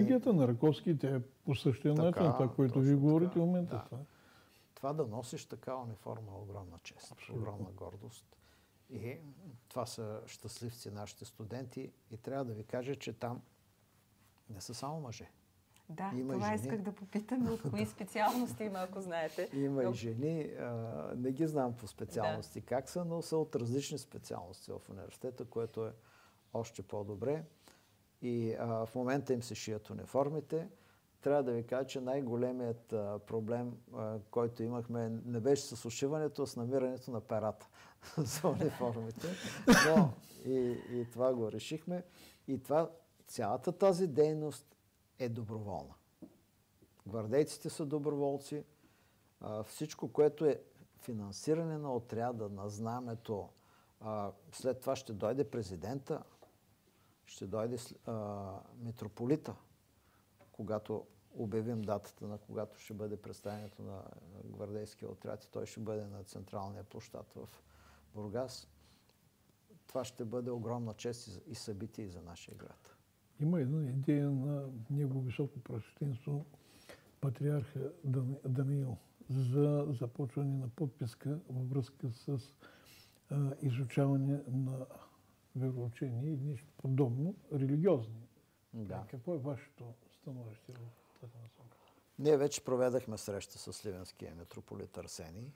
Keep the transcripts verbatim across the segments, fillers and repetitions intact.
Религията на Раковски, тя е по същия начин, това, което ви говорите в момента. Да. Това. това да носиш такава униформа е огромна чест, абсолютно. Огромна гордост. И това са щастливци нашите студенти. И трябва да ви кажа, че там не са само мъже. Да, има това жени. исках да попитам от кои специалности има, ако знаете. Има и жени. А, не ги знам по специалности да. как са, но са от различни специалности в университета, което е още по-добре. И а, в момента им се шият униформите. Трябва да ви кажа, че най-големият а, проблем, а, който имахме, не беше с ушиването, а с намирането на перата за униформите. Но и, и това го решихме. И това, цялата тази дейност е доброволна. Гвардейците са доброволци. А, всичко, което е финансиране на отряда, на знамето, а, след това ще дойде президента, ще дойде а, митрополита, когато обявим датата, на когато ще бъде представянето на гвардейския отряд и той ще бъде на централния площад в Бургас. Това ще бъде огромна чест и събитие и за нашия град. Има една идея на Негово високо пресвещенство, патриарха Даниил, за започване на подписка във връзка с а, изучаване на вероучение и нещо подобно, религиозни. Да. Какво е вашето становище в тази насока? Ние вече проведахме среща с Сливенския митрополит Арсений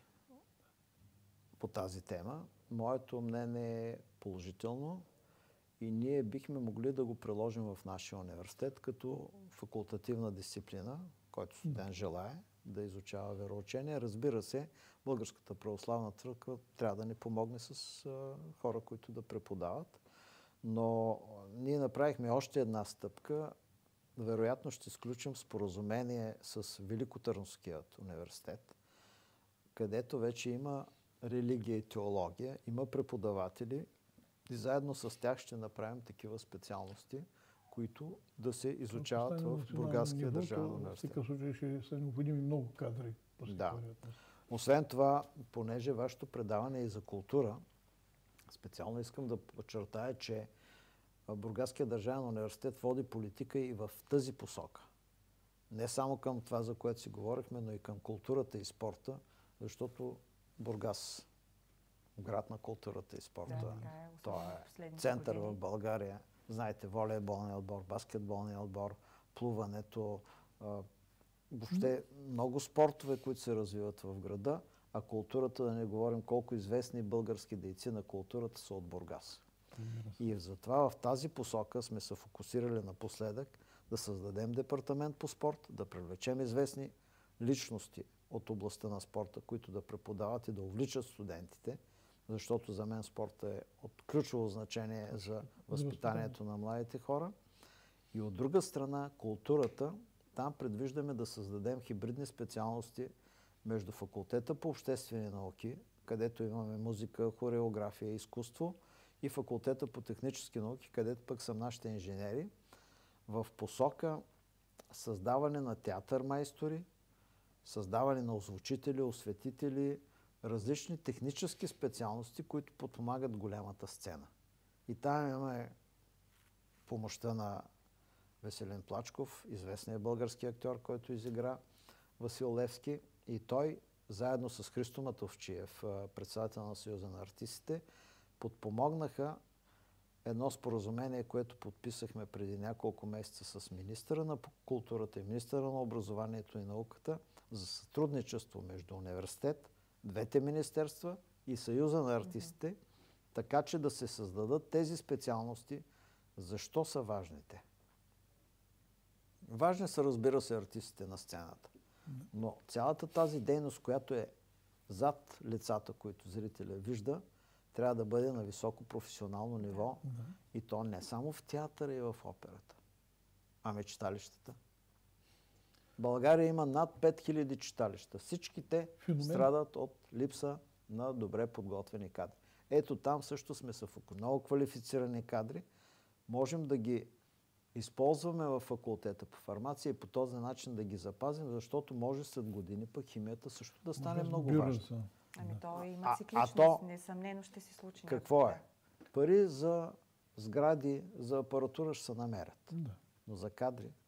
по тази тема. Моето мнение е положително и ние бихме могли да го приложим в нашия университет като факултативна дисциплина, който студент желае да изучава вероучение. Разбира се, Българската православна църква трябва да ни помогне с а, хора, които да преподават. Но ние направихме още една стъпка. Вероятно ще сключим споразумение с Великотърновският университет, където вече има религия и теология, има преподаватели и заедно с тях ще направим такива специалности, които да се изучават в Бургаския държавен университет. В такъв случай ще са необходими много кадри. Да. Освен това, понеже вашето предаване е и за култура, специално искам да подчертая, че Бургаския държавен университет води политика и в тази посока. Не само към това, за което си говорихме, но и към културата и спорта, защото Бургас, град на културата и спорта, да, е, това е център години в България. Знаете, волейболния отбор, баскетболния отбор, плуването, а, въобще много спортове, които се развиват в града, а културата, да не говорим колко известни български дейци на културата са от Бургас. И затова в тази посока сме се фокусирали напоследък да създадем департамент по спорт, да привлечем известни личности от областта на спорта, които да преподават и да увличат студентите, защото за мен спорта е от ключово значение за възпитанието на младите хора. И от друга страна, културата, там предвиждаме да създадем хибридни специалности между факултета по обществени науки, където имаме музика, хореография и изкуство, и факултета по технически науки, където пък са нашите инженери, в посока създаване на театър майстори, създаване на озвучители, осветители, различни технически специалности, които подпомагат голямата сцена. И там имаме помощта на Веселин Плачков, известният български актьор, който изигра Васил Левски, и той, заедно с Христо Матовчиев, председател на Съюза на артистите, подпомогнаха едно споразумение, което подписахме преди няколко месеца с министъра на културата и министъра на образованието и науката за сътрудничество между университет, двете министерства и Съюза на артистите, mm-hmm. така че да се създадат тези специалности. Защо са важните? Важни са, разбира се, артистите на сцената. Но цялата тази дейност, която е зад лицата, които зрителя вижда, трябва да бъде на високо професионално ниво. Да. И то не само в театъра и в операта, ами читалищата. България има над пет хиляди читалища. Всички те Феномен. страдат от липса на добре подготвени кадри. Ето там също сме са много квалифицирани кадри. Можем да ги използваме в факултета по фармация и по този начин да ги запазим, защото може след години пък химията също да стане може много важна. Ами то има цикличност, а, а то, несъмнено ще си случи. Какво е? Пари за сгради, за апаратура ще се намерят. Да. Но за кадри